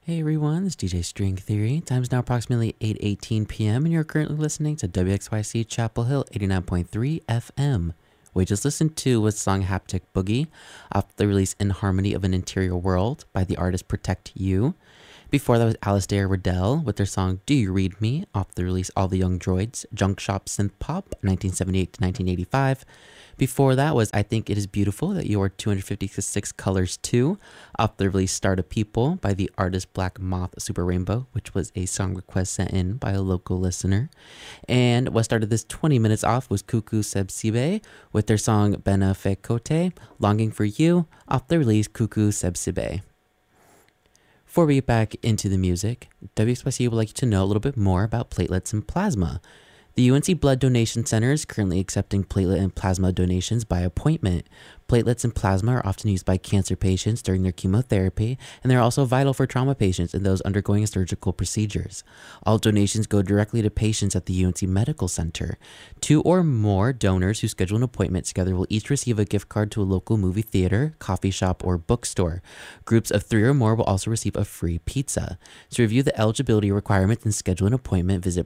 Hey everyone, this is DJ String Theory. Time is now approximately 8:18 p.m. and you're currently listening to WXYC Chapel Hill 89.3 FM. We just listened to was song Haptic Boogie off the release In Harmony of an Interior World by the artist Protect You. Before that was Alistair Riddell with their song Do You Read Me off the release All the Young Droids, Junk Shop Synth Pop 1978 to 1985. Before that was I Think It Is Beautiful That You Are 256 Colors Too off the release Start a People by the artist Black Moth Super Rainbow, which was a song request sent in by a local listener. And what started this 20 minutes off was Kuku Sebsibe with their song Bena Fe Kote, Longing for You off the release Kuku Sebsibe. Before we get back into the music, WXYC would like you to know a little bit more about platelets and plasma. The UNC Blood Donation Center is currently accepting platelet and plasma donations by appointment. Platelets and plasma are often used by cancer patients during their chemotherapy, and they're also vital for trauma patients and those undergoing surgical procedures. All donations go directly to patients at the UNC Medical Center. 2 or more donors who schedule an appointment together will each receive a gift card to a local movie theater, coffee shop, or bookstore. Groups of 3 or more will also receive a free pizza. To review the eligibility requirements and schedule an appointment, visit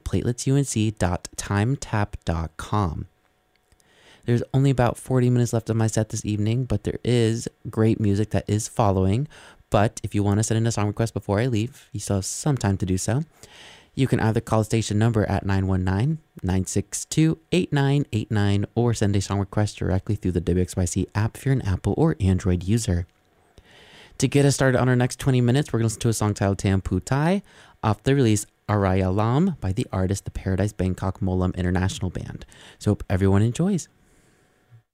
plateletsunc.timetap.com. There's only about 40 minutes left of my set this evening, but there is great music that is following. But if you want to send in a song request before I leave, you still have some time to do so. You can either call the station number at 919-962-8989 or send a song request directly through the WXYC app if you're an Apple or Android user. To get us started on our next 20 minutes, we're going to listen to a song titled Tampu Tai off the release Araya Lam by the artist the Paradise Bangkok Molam International Band. So hope everyone enjoys.